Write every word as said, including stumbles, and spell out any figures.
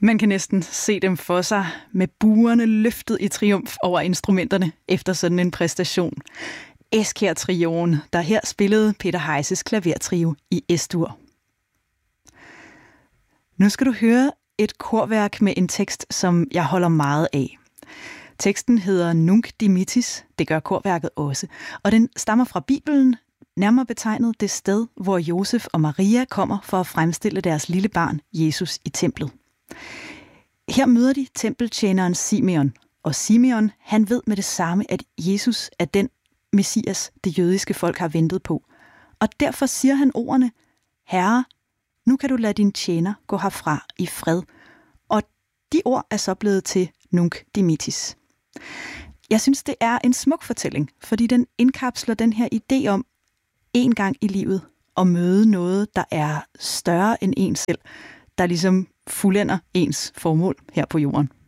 Man kan næsten se dem for sig med buerne løftet i triumf over instrumenterne efter sådan en præstation. Eskær-trioen, der her spillede Peter Heises klavertrio i Es-dur. Nu skal du høre et korværk med en tekst, som jeg holder meget af. Teksten hedder Nunc dimittis, det gør korværket også, og den stammer fra Bibelen, nærmere betegnet det sted, hvor Josef og Maria kommer for at fremstille deres lille barn, Jesus, i templet. Her møder de tempeltjeneren Simeon, og Simeon, han ved med det samme, at Jesus er den Messias, det jødiske folk har ventet på. Og derfor siger han ordene, Herre, nu kan du lade din tjener gå herfra i fred. Og de ord er så blevet til Nunc dimittis. Jeg synes, det er en smuk fortælling, fordi den indkapsler den her idé om en gang i livet at møde noget, der er større end en selv, der ligesom fuldender ens formål her på jorden.